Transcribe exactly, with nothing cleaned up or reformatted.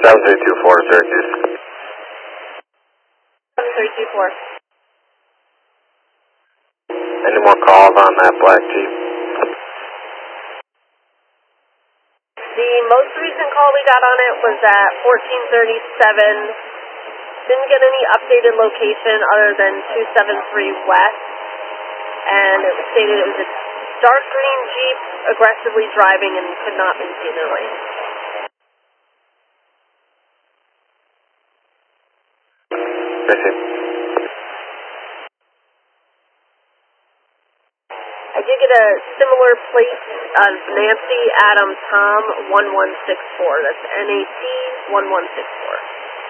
seven three two four, Syracuse. seven three two four. Any more calls on that black Jeep? The most recent call we got on it was at fourteen thirty-seven. Didn't get any updated location other than two seventy-three West. And it was stated it was a dark green Jeep aggressively driving and could not maintain their lane. Appreciate it. I did get a similar plate of Nancy Adam Tom one one six four. That's N A T one one six four.